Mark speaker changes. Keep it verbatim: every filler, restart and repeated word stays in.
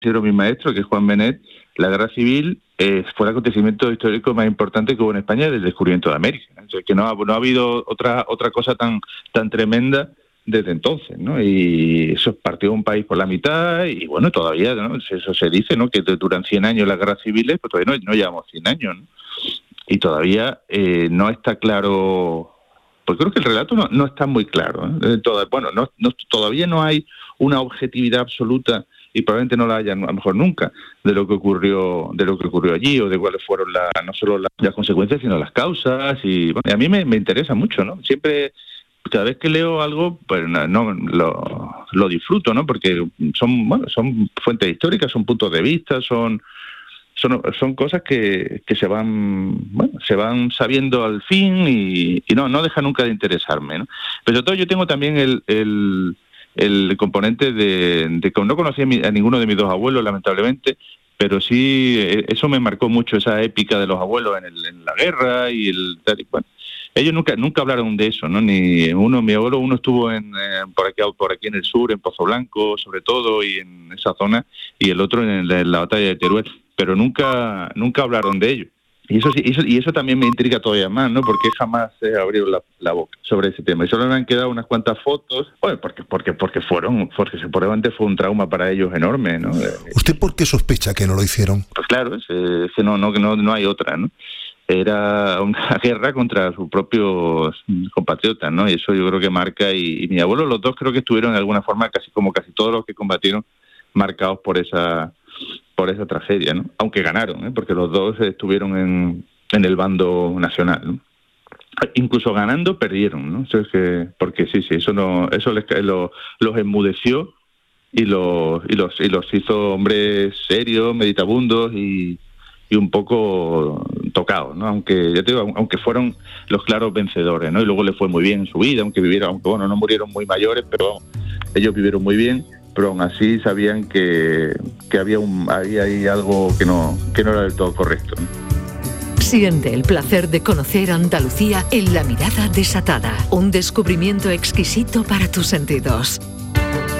Speaker 1: considero mi maestro, que es Juan Benet, la guerra civil eh, fue el acontecimiento histórico más importante que hubo en España desde el descubrimiento de América. O sea, que no ha, no ha habido otra otra cosa tan tan tremenda desde entonces, ¿no? Y eso partió un país por la mitad y bueno, todavía, ¿no? Eso se dice, ¿no? Que duran cien años las guerras civiles, pues todavía no, no llevamos cien años, ¿no? Y todavía eh, no está claro, pues creo que el relato no, no está muy claro, ¿eh? Toda, bueno, no, no, todavía no hay una objetividad absoluta y probablemente no la haya a lo mejor nunca de lo que ocurrió de lo que ocurrió allí o de cuáles fueron la, no solo la, las consecuencias sino las causas y, bueno, y a mí me, me interesa mucho, ¿no? Siempre cada vez que leo algo pues no, no lo, lo disfruto, ¿no? Porque son bueno son fuentes históricas, son puntos de vista, son son son cosas que, que se van bueno se van sabiendo al fin y, y no no deja nunca de interesarme, ¿no? Pero sobre todo yo tengo también el, el el componente de, de que no conocía a ninguno de mis dos abuelos, lamentablemente, pero sí, eso me marcó mucho, esa épica de los abuelos en, el, en la guerra y el tal y cual. Ellos nunca nunca hablaron de eso, ¿no? Ni uno, mi abuelo, uno estuvo en eh, por aquí por aquí en el sur, en Pozo Blanco, sobre todo, y en esa zona, y el otro en, el, en la batalla de Teruel, pero nunca nunca hablaron de ello. Y eso, sí, eso y eso también me intriga todavía más, ¿no? Porque jamás se abrió la, la boca sobre ese tema. Y solo me han quedado unas cuantas fotos, bueno, porque porque porque fueron, porque seguramente fue un trauma para ellos enorme, ¿no?
Speaker 2: ¿Usted por qué sospecha que no lo hicieron?
Speaker 1: Pues claro, es, es que no, no, no, no hay otra, ¿no? Era una guerra contra sus propios compatriotas, ¿no? Y eso yo creo que marca, y, y mi abuelo, los dos creo que estuvieron de alguna forma, casi como casi todos los que combatieron, marcados por esa por esa tragedia, ¿no? Aunque ganaron, ¿eh? Porque los dos estuvieron en, en el bando nacional, ¿no? Incluso ganando perdieron, ¿no? Eso es que, porque sí, sí, eso no, eso les lo, los enmudeció y los y los y los hizo hombres serios, meditabundos y, y un poco tocados, ¿no? Aunque ya te digo, aunque fueron los claros vencedores, ¿no? Y luego les fue muy bien en su vida, aunque vivieron, aunque bueno, no murieron muy mayores, pero ellos vivieron muy bien. Pero aún así sabían que, que había un había ahí algo que no que no era del todo correcto, ¿no?
Speaker 3: Siente el placer de conocer Andalucía en La Mirada Desatada, un descubrimiento exquisito para tus sentidos.